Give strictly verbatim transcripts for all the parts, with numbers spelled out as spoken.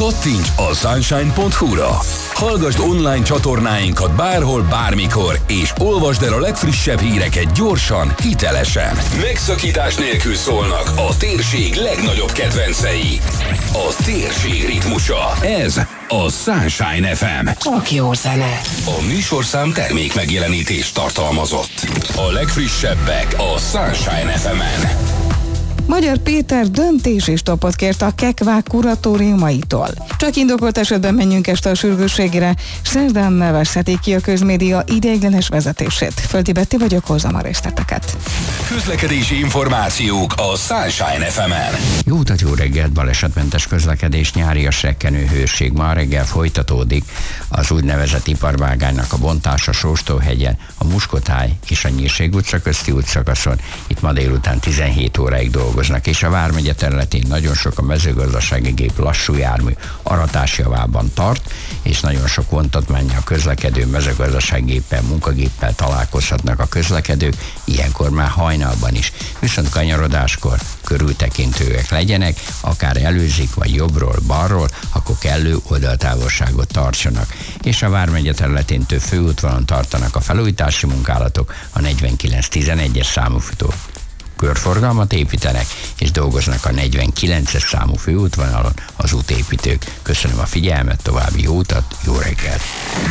Kattints a sunshine pont hu-ra. Hallgasd online csatornáinkat bárhol, bármikor, és olvasd el a legfrissebb híreket gyorsan, hitelesen. Megszakítás nélkül szólnak a térség legnagyobb kedvencei. A térség ritmusa. Ez a Sunshine ef em. Csak jó zene. A műsorszám termék megjelenítést tartalmazott. A legfrissebbek a Sunshine ef emen. Magyar Péter döntés és topot kért a Kekvák kuratóriumaitól. Csak indokolt esetben menjünk este a sürgősségre, szerdán nevezhetik ki a közmédia ideiglenes vezetését. Földi Betti vagyok, hozzam a részleteket. Közlekedési információk a Sunshine ef emen. Jó utat, jó reggelt, balesetmentes közlekedés, nyárias rekkenő hőség. Ma reggel folytatódik az úgynevezett iparvágánynak a bontása Sóstóhegyen, a Muskotáj és a Nyírség utca közti útszakaszon. Itt ma délután tizenhét óráig dolgoznak, és a Vármegye területén nagyon sok a mezőgazdasági gép lassú jármű aratás javában tart, és nagyon sok vontatmánnyal közlekedő mezőgazdasági géppel, munkagéppel találkozhatnak a közlekedők, ilyenkor már hajnalban is. Viszont kanyarodáskor körültekintőek legyenek, akár előzik, vagy jobbról, balról, akkor kellő oldaltávolságot tartsanak. És a Vármegye területén több főútvonalon tartanak a felújítási munkálatok, a negyvenkilenc tizenegyes számú futó körforgalmat építenek, és dolgoznak a negyvenkilences számú főútvonalon az útépítők. Köszönöm a figyelmet, további jó utat, jó reggelt!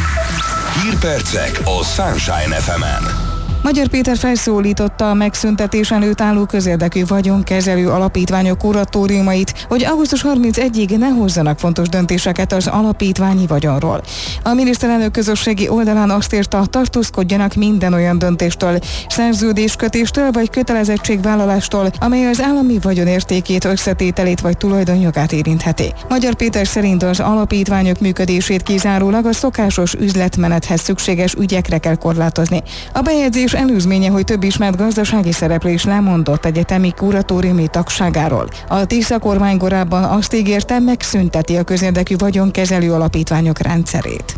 Hírpercek a Sunshine ef emen. Magyar Péter felszólította a megszüntetés előtt álló közérdekű vagyonkezelő alapítványok kuratóriumait, hogy augusztus harmincegyedikéig ne hozzanak fontos döntéseket az alapítványi vagyonról. A miniszterelnök közösségi oldalán azt írta, tartózkodjanak minden olyan döntéstől, szerződéskötéstől vagy kötelezettségvállalástól, amely az állami vagyon értékét, összetételét vagy tulajdonjogát érintheti. Magyar Péter szerint az alapítványok működését kizárólag a szokásos üzletmenethez szükséges ügyekre kell korlátozni. A bejegyzés előzménye, hogy több ismert gazdasági szereplő is lemondott egyetemi kuratóriumi tagságáról. A Tisza kormány korábban azt ígérte, megszünteti a közérdekű vagyonkezelő alapítványok rendszerét.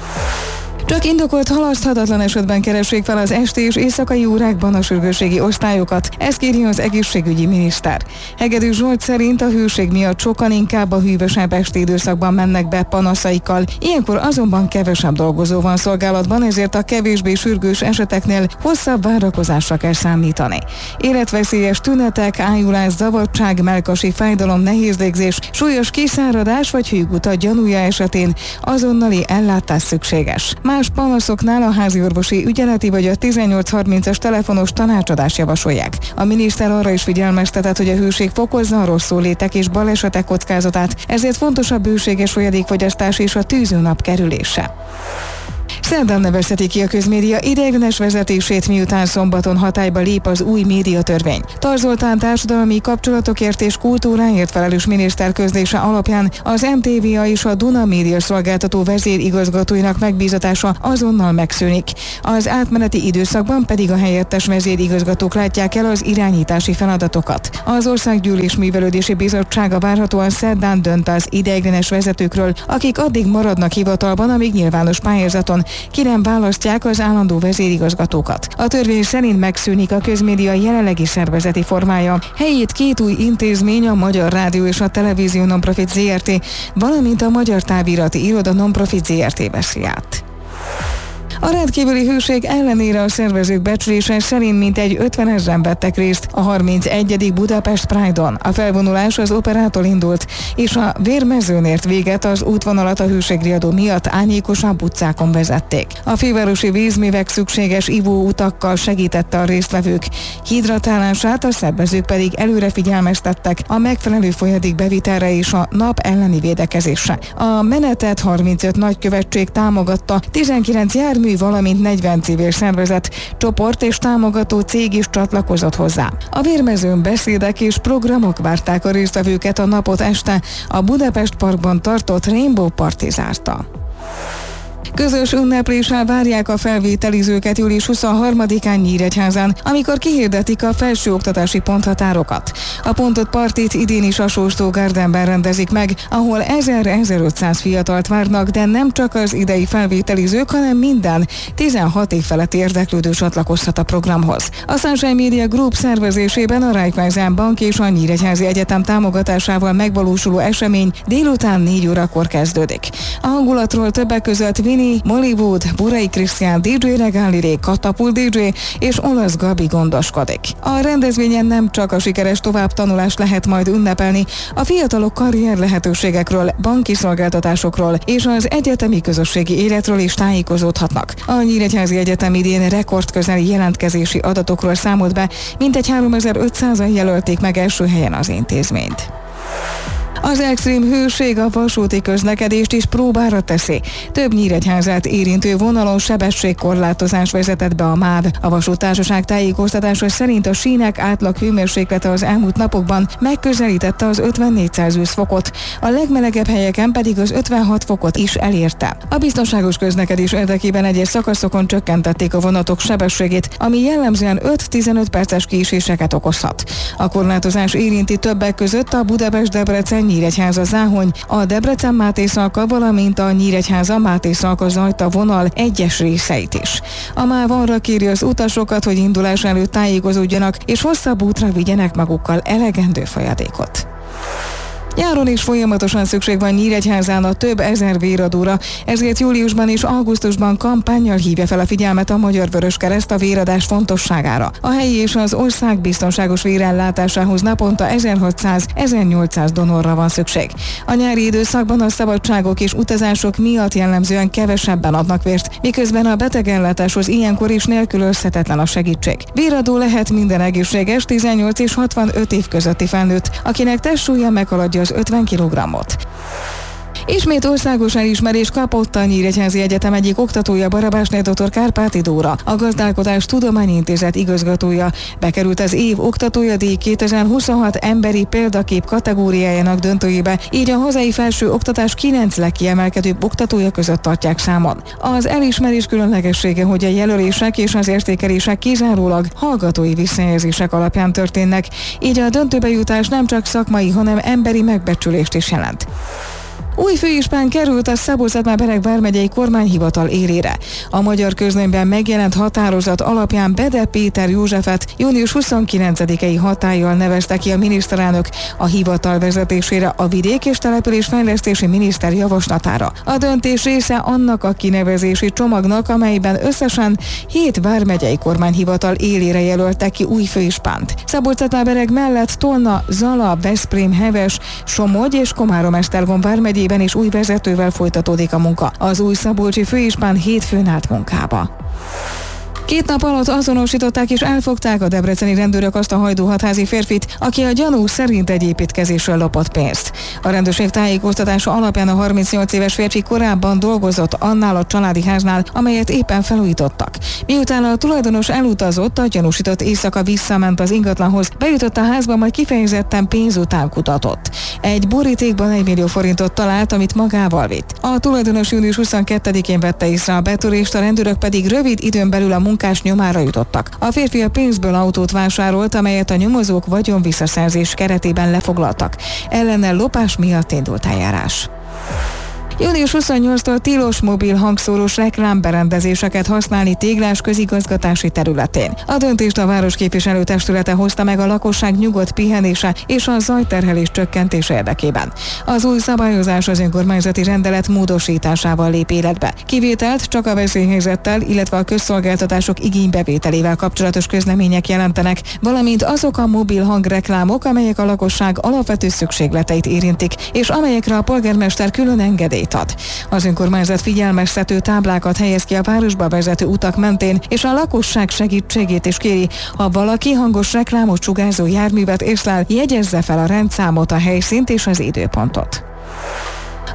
Csak indokolt, halaszthatatlan esetben keressék fel az esti és éjszakai órákban a sürgősségi osztályokat, ezt kéri az egészségügyi miniszter. Hegedű Zsolt szerint a hőség miatt sokan inkább a hűvösebb esti időszakban mennek be panaszaikkal, ilyenkor azonban kevesebb dolgozó van szolgálatban, ezért a kevésbé sürgős eseteknél hosszabb várakozásra kell számítani. Életveszélyes tünetek, ájulás, zavartság, mellkasi fájdalom, nehéz légzés, súlyos kiszáradás vagy hőguta gyanúja esetén azonnali ellátás szükséges. Más panaszoknál a háziorvosi ügyeleti vagy a tizennyolc harmincas telefonos tanácsadást javasolják. A miniszter arra is figyelmeztetett, hogy a hőség fokozza a rosszullétek és balesetek kockázatát, ezért fontos a bőséges folyadékfogyasztás és a tűzőnap kerülése. Szerdán nevezheti ki a közmédia ideiglenes vezetését, miután szombaton hatályba lép az új médiatörvény. Tar Zoltán társadalmi kapcsolatokért és kultúráért felelős miniszter közlése alapján az em té vé á és a Duna média szolgáltató vezérigazgatóinak megbízatása azonnal megszűnik. Az átmeneti időszakban pedig a helyettes vezérigazgatók látják el az irányítási feladatokat. Az Országgyűlés Művelődési Bizottsága várhatóan szerdán dönt az ideiglenes vezetőkről, akik addig maradnak hivatalban, amíg nyilvános pályázaton ki nem választják az állandó vezérigazgatókat. A törvény szerint megszűnik a közmédia jelenlegi szervezeti formája. Helyét két új intézmény, a Magyar Rádió és a Televízió Nonprofit zé er té, valamint a Magyar Távirati Iroda Nonprofit zé er té veszi át. A rendkívüli hőség ellenére a szervezők becslése szerint mintegy ötvenezren vettek részt a harmincegyedik Budapest Pride-on. A felvonulás az Operától indult, és a Vérmezőn ért véget, az útvonalat a hőségriadó miatt árnyékosabb utcákon vezették. A fővárosi vízművek szükséges ivóutakkal segítette a résztvevők hidratálását, a szervezők pedig előre figyelmeztettek a megfelelő folyadék bevitelre és a nap elleni védekezésre. A menetet harmincöt nagykövetség támogatta, tizenkilenc jármű, valamint negyven civil szervezet, csoport és támogató cég is csatlakozott hozzá. A Vérmezőn beszédek és programok várták a résztvevőket, a napot este a Budapest Parkban tartott Rainbow Party zárta. Közös ünnepléssel várják a felvételizőket július huszonharmadikán Nyíregyházán, amikor kihirdetik a felsőoktatási ponthatárokat. A pontot partit idén is a Sóstó Gardenben rendezik meg, ahol ezer-ezerötszáz fiatalt várnak, de nem csak az idei felvételizők, hanem minden tizenhat év feletti érdeklődő csatlakozhat a programhoz. A Sunshine Media Group szervezésében a Raiffeisen Bank és a Nyíregyházi Egyetem támogatásával megvalósuló esemény délután négy órakor kezdődik. A hangulatról többek között Vini, Mollywood, Burai Krisztián, dé dzsé Regáliré, Katapult dé dzsé és Olasz Gabi gondoskodik. A rendezvényen nem csak a sikeres továbbtanulást lehet majd ünnepelni, a fiatalok karrier lehetőségekről, banki szolgáltatásokról és az egyetemi közösségi életről is tájékozódhatnak. A Nyíregyházi Egyetem idén rekordközeli jelentkezési adatokról számolt be, mintegy háromezer-ötszázan jelölték meg első helyen az intézményt. Az extrém hőség a vasúti közlekedést is próbára teszi. Több Nyíregyházát érintő vonalon sebességkorlátozás vezetett be a MÁV. A vasúttársaság tájékoztatása szerint a sínek átlag hőmérséklete az elmúlt napokban megközelítette az ötvennégy Celsius fokot, a legmelegebb helyeken pedig az ötvenhat fokot is elérte. A biztonságos közlekedés érdekében egyes szakaszokon csökkentették a vonatok sebességét, ami jellemzően öt-tizenöt perces késéseket okozhat. A korlátozás érinti többek között a Budapest-Debrecen Nyíregyháza-Záhony, a Debrecen-Máté-Szalka, valamint a Nyíregyháza-Máté-Szalka-Zajta vonal egyes részeit is. A MÁV arra kéri az utasokat, hogy indulás előtt tájékozódjanak, és hosszabb útra vigyenek magukkal elegendő folyadékot. Nyáron is folyamatosan szükség van Nyíregyházán a több ezer véradóra, ezért júliusban és augusztusban kampánnyal hívja fel a figyelmet a Magyar Vöröskereszt a véradás fontosságára. A helyi és az ország biztonságos vérellátásához naponta ezerhatszáz-ezernyolcszáz donorra van szükség. A nyári időszakban a szabadságok és utazások miatt jellemzően kevesebben adnak vért, miközben a betegellátáshoz ilyenkor is nélkülözhetetlen a segítség. Véradó lehet minden egészséges tizennyolc és hatvanöt év közötti felnőtt, akinek testsúlya meghaladja az ötven kilogrammot. Ismét országos elismerés kapott a Nyíregyházi Egyetem egyik oktatója, Barabásné dr. Kárpáti Dóra, a Gazdálkodás Tudományintézet igazgatója. Bekerült az év oktatója díj kétezer-huszonhat emberi példakép kategóriájának döntőjébe, így a hazai felső oktatás kilenc legkiemelkedőbb oktatója között tartják számon. Az elismerés különlegessége, hogy a jelölések és az értékelések kizárólag hallgatói visszajelzések alapján történnek, így a döntőbe jutás nem csak szakmai, hanem emberi megbecsülést is jelent. Új főispán került a Szabolcs-Szatmár-Bereg vármegyei kormányhivatal élére. A Magyar Közlönyben megjelent határozat alapján Bede Péter Józsefet június huszonkilencedikei hatállyal nevezte ki a miniszterelnök a hivatal vezetésére a Vidék- és Településfejlesztési Miniszter javaslatára. A döntés része annak a kinevezési csomagnak, amelyben összesen hét vármegyei kormányhivatal élére jelöltek ki új főispánt. Szabolcs-Szatmár-Bereg mellett Tolna, Zala, Veszprém, Heves, Somogy és Komárom-Esztergom vármegyében is új vezetővel folytatódik a munka. Az új szabolcsi főispán hétfőn állt munkába. Két nap alatt azonosították és elfogták a debreceni rendőrök azt a hajdúhatházi férfit, aki a gyanú szerint egy építkezésről lopott pénzt. A rendőrség tájékoztatása alapján a harmincnyolc éves férfi korábban dolgozott annál a családi háznál, amelyet éppen felújítottak. Miután a tulajdonos elutazott, a gyanúsított éjszaka visszament az ingatlanhoz, bejutott a házba, majd kifejezetten pénz után kutatott. Egy borítékban egy millió forintot talált, amit magával vitt. A tulajdonos június huszonkettedikén vette észre a betörést, a rendőrök pedig rövid időn belül a munkás nyomára jutottak. A férfi a pénzből autót vásárolt, amelyet a nyomozók vagyonvisszaszerzés keretében lefoglaltak. Ellene lopás miatt indult eljárás. június huszonnyolcadiktól tilos mobil hangszórós reklámberendezéseket használni Téglás közigazgatási területén. A döntést a városképviselő testülete hozta meg a lakosság nyugodt pihenése és a zajterhelés csökkentése érdekében. Az új szabályozás az önkormányzati rendelet módosításával lép életbe. Kivételt csak a veszélyhelyzettel, illetve a közszolgáltatások igénybevételével kapcsolatos közlemények jelentenek, valamint azok a mobil hangreklámok, amelyek a lakosság alapvető szükségleteit érintik, és amelyekre a polgármester külön engedélyt ad. Az önkormányzat figyelmeztető táblákat helyez ki a városba vezető utak mentén, és a lakosság segítségét is kéri, ha valaki hangos reklámot sugárzó járművet észlel, jegyezze fel a rendszámot, a helyszínt és az időpontot.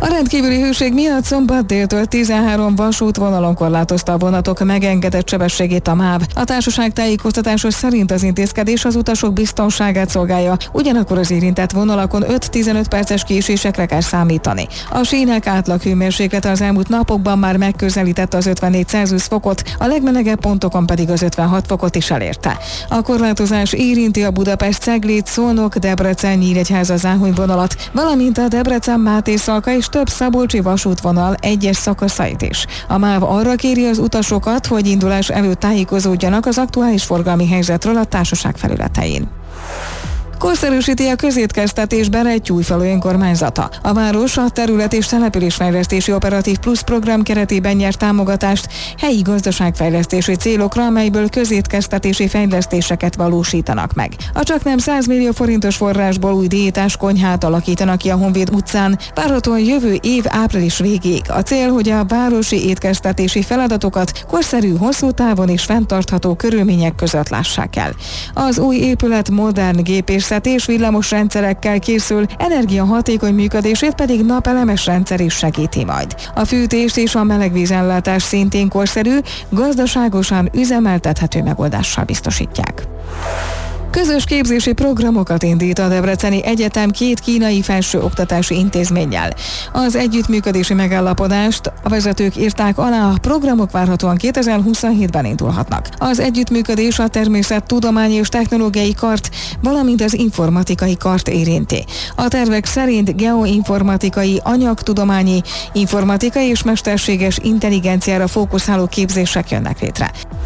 A rendkívüli hőség miatt szombat déltől tizenhárom vasútvonalon korlátozta a vonatok megengedett sebességét a MÁV. A társaság tájékoztatása szerint az intézkedés az utasok biztonságát szolgálja, ugyanakkor az érintett vonalakon öt-tizenöt perces késésekre kell számítani. A sínek átlag hőmérséklete az elmúlt napokban már megközelítette az ötvennégy Celsius fokot, a legmelegebb pontokon pedig az ötvenhat fokot is elérte. A korlátozás érinti a Budapest-Cegléd, Szolnok, Debrecen, Nyíregyháza-Záhony vonalat, valamint a Debrecen-Máté-Szalka és több szabolcsi vasútvonal egyes szakaszait is. A MÁV arra kéri az utasokat, hogy indulás előtt tájékozódjanak az aktuális forgalmi helyzetről a társaság felületein. Korszerűsíti a közétkeztetésben egy Újfalu önkormányzata. A város a terület és településfejlesztési operatív plusz program keretében nyert támogatást helyi gazdaságfejlesztési célokra, amelyből közétkeztetési fejlesztéseket valósítanak meg. A csaknem száz millió forintos forrásból új diétás konyhát alakítanak ki a Honvéd utcán, várhatóan jövő év április végéig. A cél, hogy a városi étkeztetési feladatokat korszerű, hosszú távon és fenntartható körülmények között lássák el. Az új épület modern gépész és villamos rendszerekkel készül, energiahatékony működését pedig napelemes rendszer is segíti majd. A fűtést és a melegvízellátás szintén korszerű, gazdaságosan üzemeltethető megoldással biztosítják. Közös képzési programokat indít a Debreceni Egyetem két kínai felsőoktatási intézménnyel. Az együttműködési megállapodást a vezetők írták alá, a programok várhatóan kétezer-huszonhétben indulhatnak. Az együttműködés a természettudományi és technológiai kart, valamint az informatikai kart érinti. A tervek szerint geoinformatikai, anyagtudományi, informatikai és mesterséges intelligenciára fókuszáló képzések jönnek létre.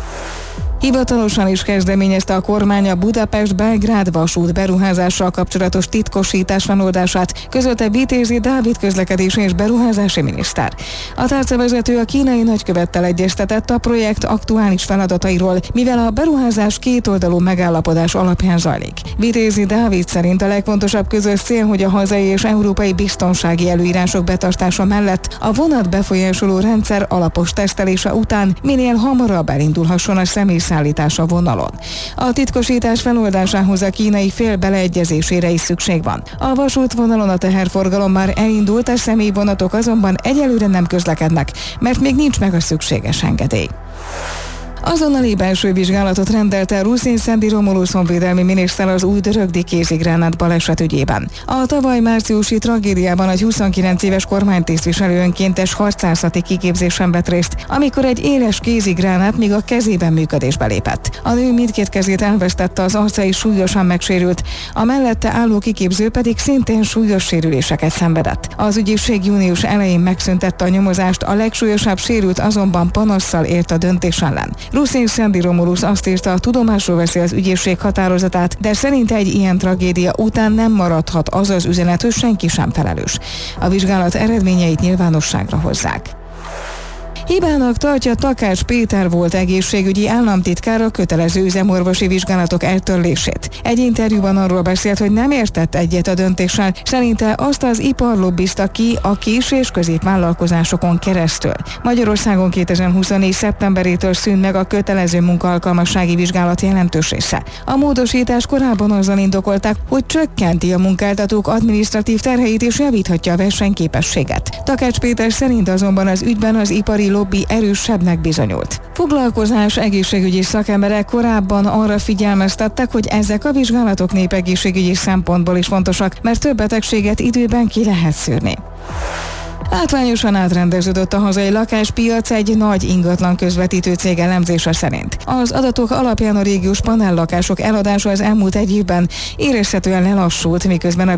Hivatalosan is kezdeményezte a kormány a Budapest-Belgrád vasút beruházással kapcsolatos titkosítás megoldását, közölte Vitézi Dávid közlekedési és beruházási miniszter. A tárcavezető a kínai nagykövettel egyeztetett a projekt aktuális feladatairól, mivel a beruházás kétoldalú megállapodás alapján zajlik. Vitézi Dávid szerint a legfontosabb közös cél, hogy a hazai és európai biztonsági előírások betartása mellett a vonat befolyásoló rendszer alapos tesztelése után minél hamarabb elindulhasson a személyszállítás a vonalon. A titkosítás feloldásához a kínai fél beleegyezésére is szükség van. A vasútvonalon a teherforgalom már elindult, a személyvonatok azonban egyelőre nem közlekednek, mert még nincs meg a szükséges engedély. Azonnali belső vizsgálatot rendelte Ruszin Szendi Romulus honvédelmi miniszter az új dörögdi kézigránát baleset ügyében. A tavaly márciusi tragédiában egy huszonkilenc éves kormánytisztviselő önkéntes harcászati kiképzésen vett részt, amikor egy éles kézigránát még a kezében működésbe lépett. A nő mindkét kezét elvesztette, az arca is súlyosan megsérült, a mellette álló kiképző pedig szintén súlyos sérüléseket szenvedett. Az ügyészség június elején megszüntette a nyomozást, a legsúlyosabb sérült azonban panasszal élt a döntés ellen. Ruszin Szendi Romulus azt írta, tudomásul veszi az ügyészség határozatát, de szerint egy ilyen tragédia után nem maradhat az az üzenet, hogy senki sem felelős. A vizsgálat eredményeit nyilvánosságra hozzák. Hibának tartja Takács Péter volt egészségügyi államtitkár a kötelező üzemorvosi vizsgálatok eltörlését. Egy interjúban arról beszélt, hogy nem értett egyet a döntéssel, szerinte azt az ipar lobbizta ki a kis- és középvállalkozásokon keresztül. Magyarországon kétezer-huszonnégy szeptemberétől szűnt meg a kötelező munkaalkalmassági vizsgálat jelentős része. A módosítás korábban azzal indokolták, hogy csökkenti a munkáltatók adminisztratív terheit és javíthatja a versenyképességet. Takács Péter szerint azonban az ügyben az ipari lobby erősebbnek bizonyult. Foglalkozás egészségügyi szakemberek korábban arra figyelmeztettek, hogy ezek a vizsgálatok népegészségügyi szempontból is fontosak, mert több betegséget időben ki lehet szűrni. Látványosan átrendeződött a hazai lakáspiac egy nagy ingatlan közvetítő cég elemzése szerint. Az adatok alapján a régiós panellakások eladása az elmúlt egy évben érezhetően lelassult, miközben a